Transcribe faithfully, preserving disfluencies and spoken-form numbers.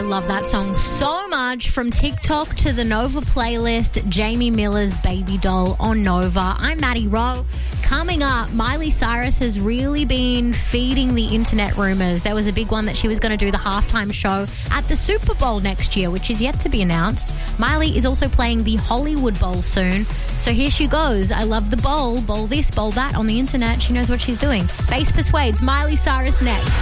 love that song so much. From TikTok to the Nova playlist, Jamie Miller's Baby Doll on Nova. I'm Maddie Rowe. Coming up, Miley Cyrus has really been feeding the internet rumours. There was a big one that she was going to do the halftime show at the Super Bowl next year, which is yet to be announced. Miley is also playing the Hollywood Bowl soon. So here she goes. I love the bowl. Bowl this, bowl that on the internet. She knows what she's doing. Bass Persuades, Miley Cyrus next.